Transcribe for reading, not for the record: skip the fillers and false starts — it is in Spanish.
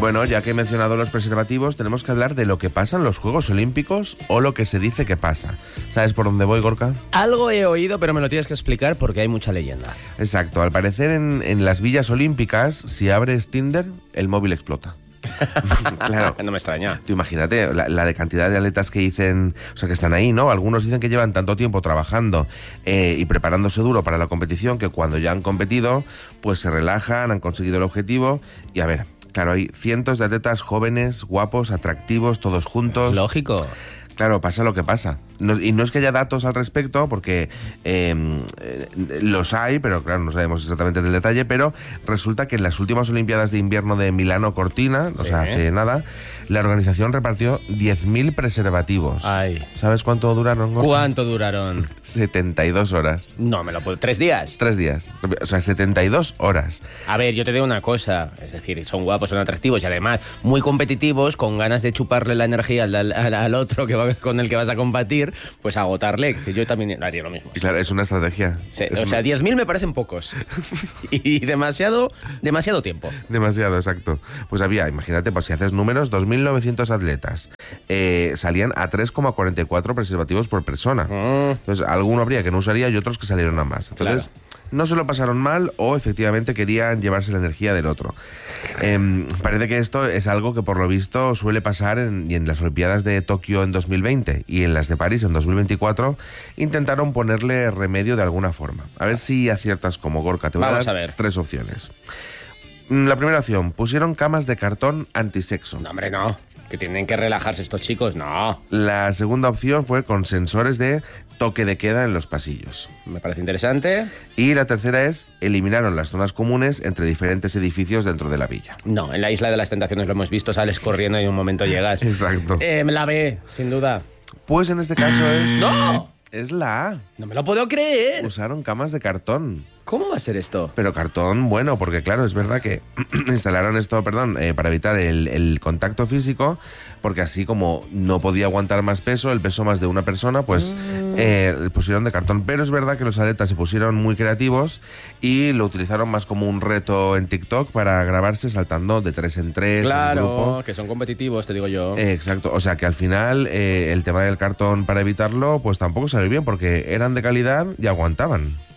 Bueno, ya que he mencionado los preservativos, tenemos que hablar de lo que pasa en los Juegos Olímpicos o lo que se dice que pasa. ¿Sabes por dónde voy, Gorka? Algo he oído, pero me lo tienes que explicar porque hay mucha leyenda. Exacto. Al parecer, en las villas olímpicas, si abres Tinder, el móvil explota. Claro. No me extraña. Tú imagínate la de cantidad de atletas que dicen, o sea, que están ahí, ¿no? Algunos dicen que llevan tanto tiempo trabajando y preparándose duro para la competición que cuando ya han competido, pues se relajan, han conseguido el objetivo y a ver, claro, hay cientos de atletas jóvenes, guapos, atractivos, todos juntos. Lógico. Claro, pasa lo que pasa. Y no es que haya datos al respecto, porque los hay, pero claro, no sabemos exactamente el detalle, pero resulta que en las últimas Olimpiadas de Invierno de Milano Cortina, o sea, hace nada, la organización repartió 10.000 preservativos. Ay. ¿Sabes cuánto duraron? ¿Cuánto duraron? 72 horas. No me lo puedo. ¿3 días? 3 días. O sea, 72 horas. A ver, yo te digo una cosa. Es decir, son guapos, son atractivos y además muy competitivos, con ganas de chuparle la energía al otro con el que vas a combatir, pues agotarle, que yo también haría lo mismo. Claro, es una estrategia. Sí, o sea, 10.000 me parecen pocos. Y demasiado tiempo. Demasiado, exacto. Pues había, imagínate, pues si haces números, 2.900 atletas. Salían a 3,44 preservativos por persona. Entonces, alguno habría que no usaría y otros que salieron a más. Entonces, no se lo pasaron mal o efectivamente querían llevarse la energía del otro. Parece que esto es algo que por lo visto suele pasar en las Olimpiadas de Tokio en 2020 y en las de París en 2024 intentaron ponerle remedio de alguna forma. A ver si aciertas como Gorka. Te voy a dar 3 opciones. La primera opción, pusieron camas de cartón antisexo. No, hombre, no. Que tienen que relajarse estos chicos, no. La segunda opción fue con sensores de toque de queda en los pasillos. Me parece interesante. Y la tercera es, eliminaron las zonas comunes entre diferentes edificios dentro de la villa. No, en la Isla de las Tentaciones lo hemos visto, sales corriendo y en un momento llegas. Exacto. La B, sin duda. Pues en este caso es... ¡No! Es la A. No me lo puedo creer. Usaron camas de cartón. ¿Cómo va a ser esto? Pero cartón, bueno, porque claro, es verdad que instalaron esto, para evitar el contacto físico, porque así como no podía aguantar más peso, el peso más de una persona, pues pusieron de cartón. Pero es verdad que los atletas se pusieron muy creativos y lo utilizaron más como un reto en TikTok para grabarse saltando de 3 en 3. Claro, en grupo. que son competitivos, te digo yo. Exacto, o sea que al final el tema del cartón para evitarlo, pues tampoco salió bien, porque eran de calidad y aguantaban.